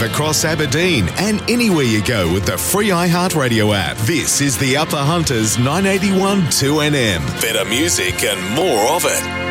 across Aberdeen and anywhere you go with the free iHeartRadio app. This is the Upper Hunters 981 2NM. Better music and more of it.